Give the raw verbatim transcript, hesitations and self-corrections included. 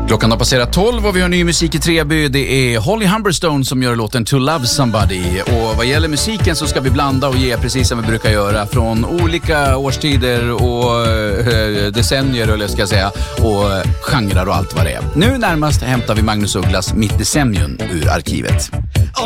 Klockan har passerat tolv och vi har ny musik i Treby. Det är Holly Humberstone som gör låten To Love Somebody. Och vad gäller musiken så ska vi blanda och ge precis som vi brukar göra. Från olika årstider och äh, decennier, eller ska jag säga. Och äh, genrer och allt vad det är. Nu närmast hämtar vi Magnus Ugglas Mitt decennium ur arkivet.